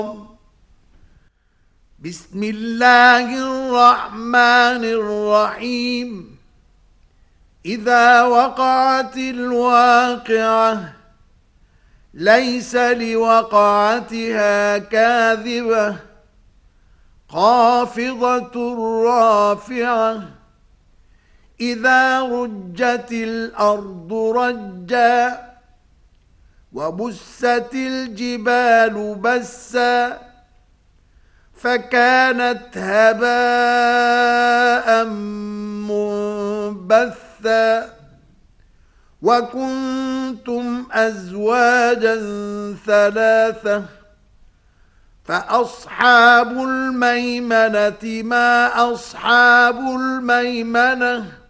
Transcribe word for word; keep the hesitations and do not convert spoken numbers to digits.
بسم الله الرحمن الرحيم إذا وقعت الواقعة ليس لوقعتها كاذبة خافضة رافعة إذا رجت الأرض رجا وبست الجبال بسا فكانت هباء منبثا وكنتم أزواجا ثلاثة فأصحاب الميمنة ما أصحاب الميمنة